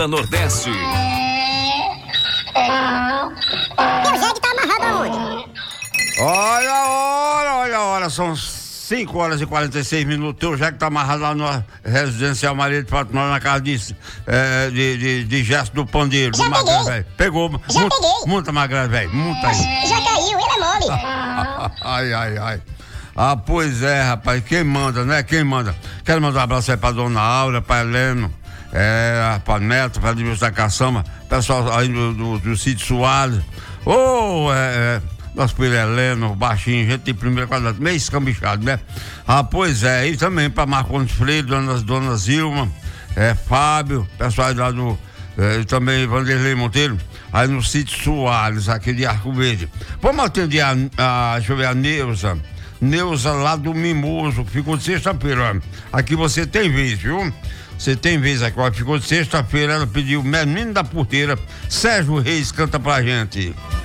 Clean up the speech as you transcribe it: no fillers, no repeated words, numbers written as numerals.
da Nordeste. E o jegue tá amarrado aonde? Olha a hora, são 5 horas e 46 minutos. Teu jegue tá amarrado lá no Residencial Maria de Fátima, na casa de Gesto do Pandeiro. Já peguei. Véio. Pegou. Já peguei. Muita magra, velho. Muita aí. Já caiu, ele é mole. Ai. Ah, pois é, rapaz, quem manda, né? Quem manda? Quero mandar um abraço aí pra Dona Aura, pra Heleno, pra Neto, pra Edmilson da Caçamba, pessoal aí do Sítio Soares. Nosso filho Heleno, baixinho, gente de primeira qualidade, meio escambichado, né? Ah, pois é, e também pra Marcondes Freire, Dona Zilma, Fábio, pessoal aí lá do, também Vanderlei Monteiro, aí no Sítio Soares, aqui de Arco Verde. Vamos atender deixa eu ver, a Neuza lá do Mimoso, ficou de sexta-feira. Aqui você tem vez, viu? Você tem vez aqui, ficou de sexta-feira, ela pediu Menino da Porteira, Sérgio Reis canta pra gente.